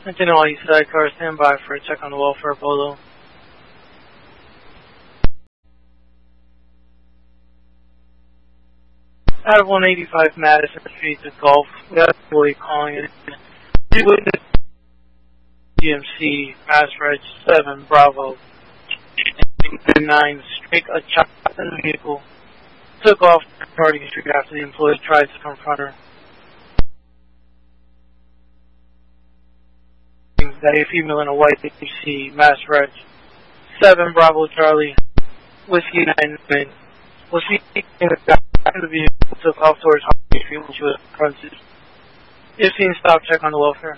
Sentinel East Sidecar, stand by for a check on the welfare polo. Out of 185 Madison Street to Gulf, we have a boy calling in. Witness GMC, Mass Reg 7, Bravo, 9, straight a child in the vehicle, took off Harding Street after the employee tried to confront her. That a female in a white HC, Mass Reg 7, Bravo, Charlie, Whiskey 9, was seen in the back of the vehicle, took off towards Harding Street when she was confronted. If seen, stop, check on the welfare.